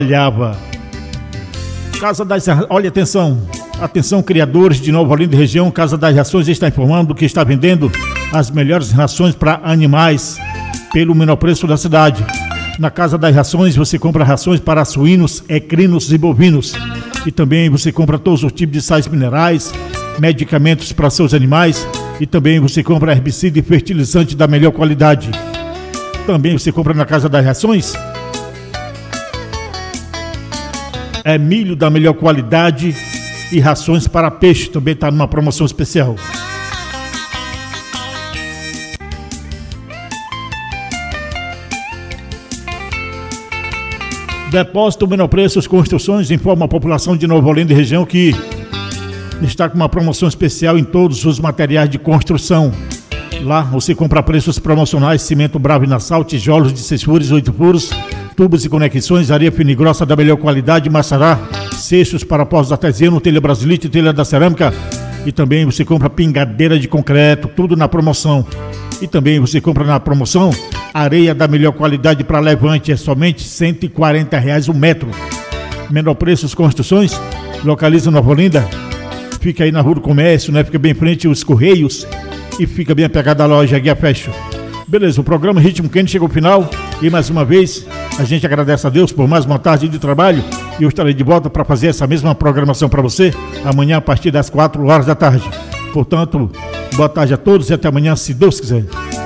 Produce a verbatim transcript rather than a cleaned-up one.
trabalhava. Casa das... Olha, atenção, atenção criadores de Nova Olinda e região, Casa das Rações está informando que está vendendo as melhores rações para animais pelo menor preço da cidade. Na Casa das Rações você compra rações para suínos, equinos e bovinos. E também você compra todos os tipos de sais minerais, medicamentos para seus animais. E também você compra herbicida e fertilizante da melhor qualidade. Também você compra na Casa das Rações é milho da melhor qualidade e rações para peixe. Também está numa promoção especial. Depósito Menor Preços Construções informa a população de Nova Olinda e região que está com uma promoção especial em todos os materiais de construção. Lá você compra preços promocionais: cimento Bravo e Nassau, tijolos de seis furos, oito furos, tubos e conexões, areia fina e grossa da melhor qualidade, maçará, cestos para postos artesiano, telha brasilite, telha da cerâmica. E também você compra pingadeira de concreto, tudo na promoção. E também você compra na promoção areia da melhor qualidade para levante, é somente cento e quarenta reais o metro. Menor Preços Construções, localiza Nova Olinda, fica aí na Rua do Comércio, né? Fica bem em frente aos Correios e fica bem apegado à loja Guia Fashion. Beleza, o programa Ritmo Quente chegou ao final e mais uma vez a gente agradece a Deus por mais uma tarde de trabalho e eu estarei de volta para fazer essa mesma programação para você amanhã a partir das quatro horas da tarde. Portanto, boa tarde a todos e até amanhã, se Deus quiser.